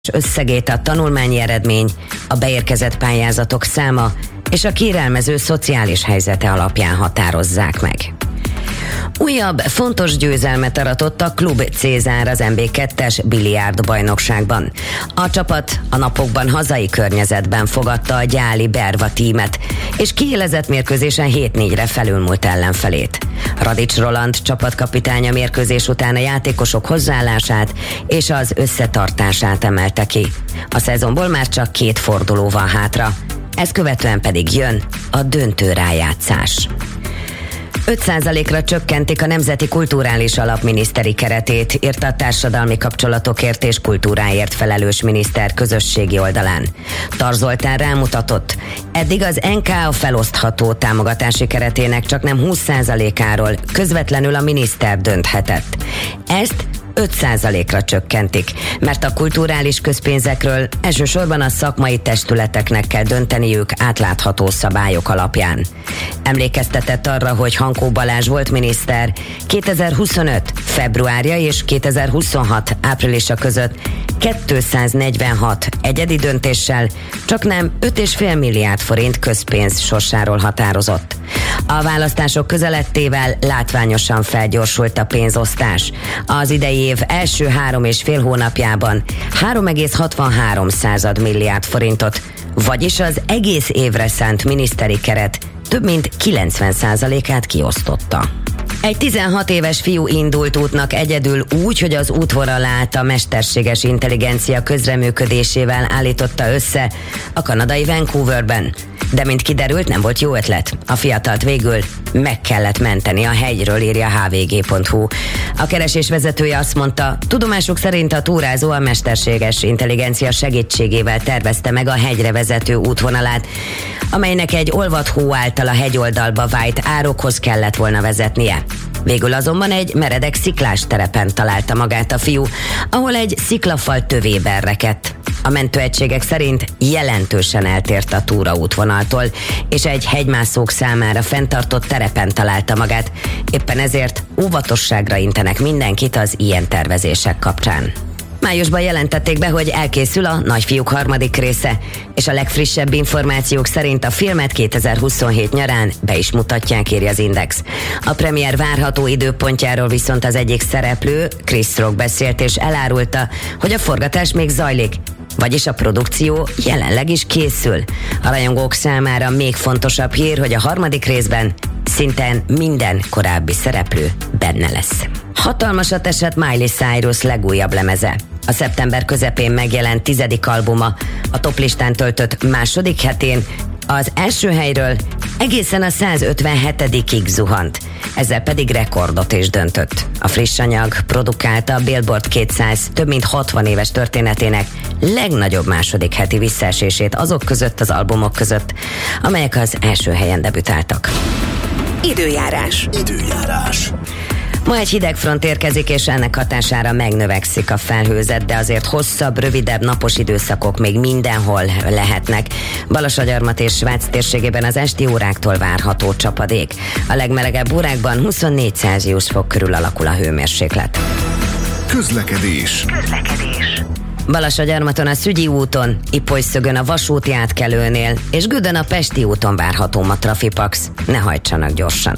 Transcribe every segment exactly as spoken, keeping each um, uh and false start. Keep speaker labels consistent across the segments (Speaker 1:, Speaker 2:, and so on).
Speaker 1: összegét a tanulmányi eredmény, a beérkezett pályázatok száma és a kérelmező szociális helyzete alapján határozzák meg. Újabb fontos győzelmet aratott a Klub Cézár az en bé kettes biliárd bajnokságban. A csapat a napokban hazai környezetben fogadta a gyáli Berva tímet, és kiélezett mérkőzésen hét négyre felülmúlt ellenfelét. Radics Roland csapatkapitánya mérkőzés után a játékosok hozzáállását és az összetartását emelte ki. A szezonból már csak két forduló van hátra, ezt követően pedig jön a döntő rájátszás. öt százalékra csökkentik a Nemzeti Kulturális Alap miniszteri keretét, írta a társadalmi kapcsolatokért és kultúráért felelős miniszter közösségi oldalán. Tar Zoltán rámutatott, eddig az en ká a felosztható támogatási keretének csaknem húsz százalékáról közvetlenül a miniszter dönthetett. Ezt öt százalékra csökkentik, mert a kulturális közpénzekről elsősorban a szakmai testületeknek kell dönteniük átlátható szabályok alapján. Emlékeztetett arra, hogy Hankó Balázs volt miniszter kétezer-huszonöt februárja és kétezer-huszonhat áprilisa között kétszáznegyvenhat egyedi döntéssel csaknem öt egész öt milliárd forint közpénz sorsáról határozott. A választások közeledtével látványosan felgyorsult a pénzosztás. Az idei év első három és fél hónapjában három egész hatvanhárom század milliárd forintot, vagyis az egész évre szánt miniszteri keret több mint kilencven százalékát kiosztotta. Egy tizenhat éves fiú indult útnak egyedül úgy, hogy az útvonalát a mesterséges intelligencia közreműködésével állította össze a kanadai Vancouverben. De mint kiderült, nem volt jó ötlet. A fiatalt végül meg kellett menteni a hegyről, írja há vé gé pont hú. A keresés vezetője azt mondta, tudomásuk szerint a túrázó a mesterséges intelligencia segítségével tervezte meg a hegyre vezető útvonalát, amelynek egy olvadt hó által a hegyoldalba vájt árokhoz kellett volna vezetnie. Végül azonban egy meredek sziklás terepen találta magát a fiú, ahol egy sziklafal tövében rekedt. A mentőegységek szerint jelentősen eltért a túraútvonaltól, és egy hegymászók számára fenntartott terepen találta magát. Éppen ezért óvatosságra intenek mindenkit az ilyen tervezések kapcsán. Májusban jelentették be, hogy elkészül a Nagyfiúk harmadik része, és a legfrissebb információk szerint a filmet kétezer-huszonhét nyarán be is mutatják, írja az Index. A premier várható időpontjáról viszont az egyik szereplő, Chris Rock beszélt és elárulta, hogy a forgatás még zajlik, vagyis a produkció jelenleg is készül. A rajongók számára még fontosabb hír, hogy a harmadik részben szinte minden korábbi szereplő benne lesz. Hatalmasat esett Miley Cyrus legújabb lemeze. A szeptember közepén megjelent tizedik albuma a toplistán töltött második hetén az első helyről egészen a százötvenhetedikig zuhant, ezzel pedig rekordot is döntött. A friss anyag produkálta a Billboard kétszáz több mint hatvan éves történetének legnagyobb második heti visszaesését azok között az albumok között, amelyek az első helyen debütáltak.
Speaker 2: Időjárás. Időjárás.
Speaker 1: Ma egy hideg front érkezik, és ennek hatására megnövekszik a felhőzet, de azért hosszabb, rövidebb napos időszakok még mindenhol lehetnek. Balassagyarmat és Svác térségében az esti óráktól várható csapadék. A legmelegebb órákban huszonnégy Celsius fok körül alakul a hőmérséklet.
Speaker 3: Közlekedés.
Speaker 2: Közlekedés.
Speaker 1: Balassagyarmaton a Szügyi úton, Ipolyszögön a vasúti átkelőnél, és Gödön a Pesti úton várható a Trafipax. Ne hajtsanak gyorsan.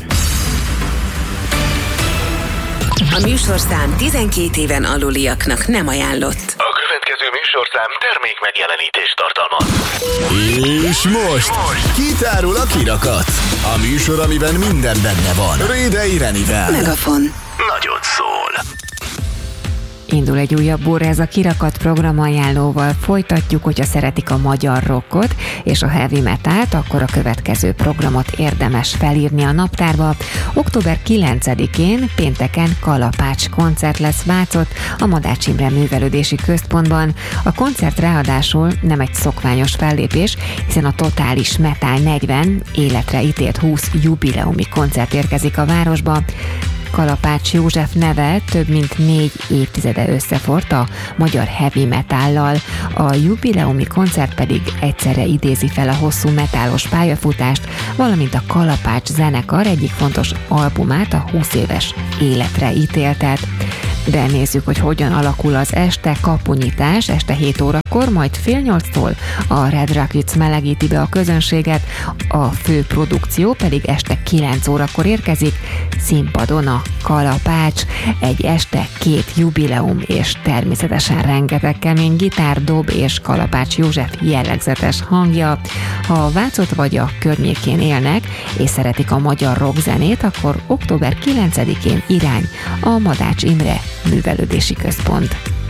Speaker 2: A műsorszám tizenkét éven aluliaknak nem ajánlott.
Speaker 4: A következő műsorszám termék megjelenítést tartalmaz.
Speaker 3: És most kitárul a kirakat. A műsor, amiben minden benne van. Rédei Renivel.
Speaker 2: Megafon.
Speaker 4: Nagyot szól.
Speaker 5: Indul egy újabb óra, ez a Kirakat programajánlóval folytatjuk, hogyha szeretik a magyar rockot és a heavy metalt, akkor a következő programot érdemes felírni a naptárba. október kilencedikén pénteken kalapács koncert lesz Vácott, a Madács Imre Művelődési Központban. A koncert ráadásul nem egy szokványos fellépés, hiszen a Totális Metal negyven életre ítélt húsz jubileumi koncert érkezik a városba. Kalapács József neve több mint négy évtizede összefort a magyar heavy metállal, a jubileumi koncert pedig egyszerre idézi fel a hosszú metálos pályafutást, valamint a Kalapács zenekar egyik fontos albumát, a húsz éves életre ítéltet. de nézzük, hogy hogyan alakul az este. Kapunyítás este hét órakor, majd fél nyolctól a Red Rackets melegíti be a közönséget, a fő produkció pedig este kilenc órakor érkezik, színpadon a Kalapács, egy este két jubileum és természetesen rengeteg kemény gitár, dob és Kalapács József jellegzetes hangja. Ha Vácot vagy a környékén élnek és szeretik a magyar rockzenét, akkor október kilencedikén irány a Madács Imre Művelődési Központ.